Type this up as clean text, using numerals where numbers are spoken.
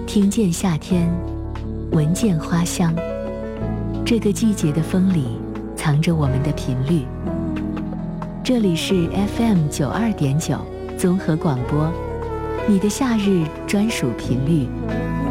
听见夏天，闻见花香。这个季节的风里藏着我们的频率。这里是 FM92.9综合广播，你的夏日专属频率。